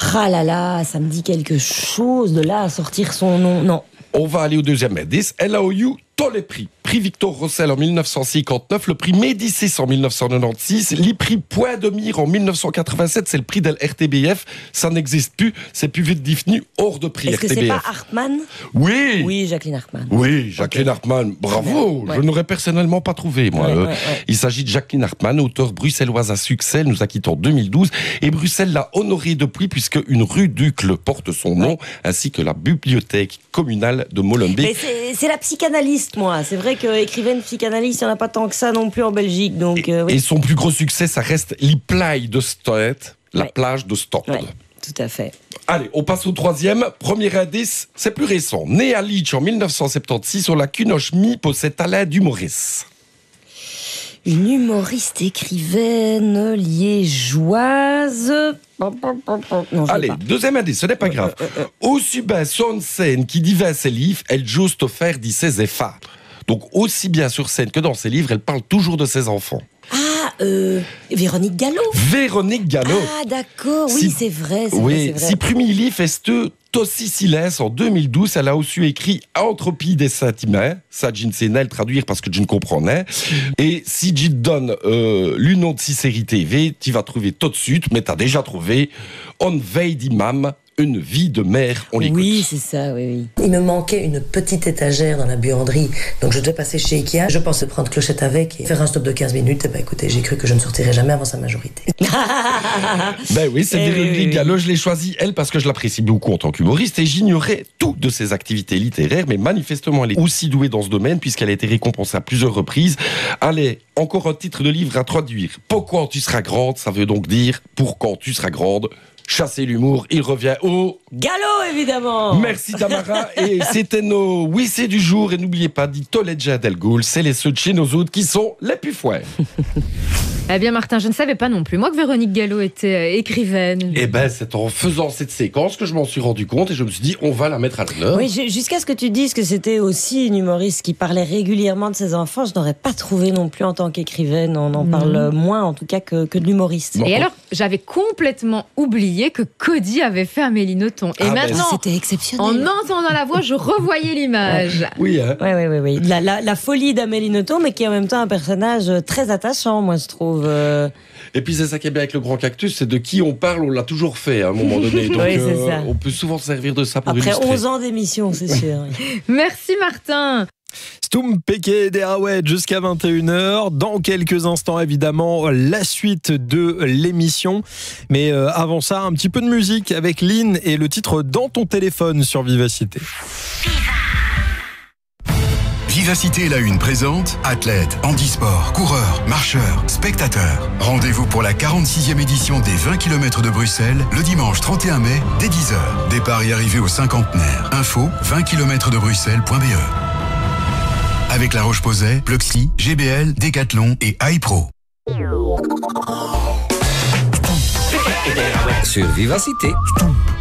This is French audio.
Ah là là, ça me dit quelque chose de là à sortir son nom. Non. On va aller au deuxième indice. Elle a eu tous les prix. Prix Victor Rossel en 1959, le prix Médicis en 1996, les prix Point de Mire en 1987, c'est le prix de l'RTBF. Ça n'existe plus, c'est plus vite défini hors de prix Est-ce RTBF. que c'est pas Hartmann ? Oui. Oui, Jacqueline Hartmann. Oui, Jacqueline Hartmann, bravo. Ouais. Je n'aurais personnellement pas trouvé, moi. Ouais. Il s'agit de Jacqueline Hartmann, auteure bruxelloise à succès. Elle nous a quittés en 2012. Et Bruxelles l'a honorée depuis, puisque une rue d'Uccle porte son nom, ainsi que la bibliothèque communale de Molenbeek. Mais c'est la psychanalyste, moi. C'est vrai qu'écrivaine psychanalyste, il n'y en a pas tant que ça non plus en Belgique. Donc, Et son plus gros succès, ça reste l'Iplay de Stad, la plage de Stad. Ouais, tout à fait. Allez, on passe au troisième. Premier indice, c'est plus récent. Né à Leach en 1976, sur la Cunoche-Mi possède talent d'humoriste. Une humoriste écrivaine liégeoise. Non, allez, deuxième indice, ce n'est pas grave. Aussi bien son scène qui divers ses livres, elle juste offert dit ses efforts. Donc aussi bien sur scène que dans ses livres, elle parle toujours de ses enfants. Véronique Gallo. Véronique Gallo. Ah d'accord, oui, c'est vrai. Oui, si premier livre est Tossi Silence en 2012, elle a aussi écrit Entropie des sentiments. Ça, je ne sais pas le traduire parce que je ne comprenais. Et si je te donne le nom de série TV, tu vas trouver tout de suite, mais tu as déjà trouvé On veille d'imam, une vie de mère, on l'écoute. Oui, c'est ça, oui. Il me manquait une petite étagère dans la buanderie, donc je devais passer chez Ikea. Je pensais prendre Clochette avec et faire un stop de 15 minutes. Et écoutez, j'ai cru que je ne sortirais jamais avant sa majorité. Ben oui, c'est Véronique Gallo. Je l'ai choisie, elle, parce que je l'apprécie beaucoup en tant qu'humoriste et j'ignorais tout de ses activités littéraires, mais manifestement, elle est aussi douée dans ce domaine puisqu'elle a été récompensée à plusieurs reprises. Allez, encore un titre de livre à traduire. Pour quand tu seras grande, ça veut donc dire pour quand tu seras grande. Chasser l'humour, il revient au... Gallo, évidemment. Merci Tamara. Et c'était nos oui-c'est du jour. Et n'oubliez pas, dit Toledja Del Gaulle, c'est les ceux de chez nos autres qui sont les plus fouets. Eh bien Martin, je ne savais pas non plus, moi, que Véronique Gallo était écrivaine. Eh ben, c'est en faisant cette séquence que je m'en suis rendu compte et je me suis dit, on va la mettre à l'honneur. Oui, jusqu'à ce que tu dises que c'était aussi une humoriste qui parlait régulièrement de ses enfants, je n'aurais pas trouvé non plus en tant qu'écrivaine. On en parle moins, en tout cas, que de l'humoriste. Et alors, j'avais complètement oublié que Cody avait fait Amélie Nothomb. Et maintenant, c'était exceptionnel. En entendant la voix, je revoyais l'image. Oui, hein. Oui. La folie d'Amélie Nothomb, mais qui est en même temps un personnage très attachant, moi, je trouve. Et puis c'est ça qui est bien avec le Grand Cactus, c'est de qui on parle, on l'a toujours fait à un moment donné. Donc oui, c'est ça. on peut souvent se servir de ça pour Après illustrer. 11 ans d'émission, c'est sûr. Merci Martin. Stoum Peke Derawet jusqu'à 21h. Dans quelques instants, évidemment, la suite de l'émission. Mais avant ça, un petit peu de musique avec Lynn et le titre Dans ton téléphone sur Vivacité. Vivacité la une présente athlètes, handisport, coureurs, marcheurs, spectateurs. Rendez-vous pour la 46e édition des 20 km de Bruxelles le dimanche 31 mai dès 10h. Départ et arrivée au cinquantenaire. Info 20km-de-bruxelles.be. Avec La Roche-Posay, Pluxly, GBL, Decathlon et iPro. Sur Vivacité.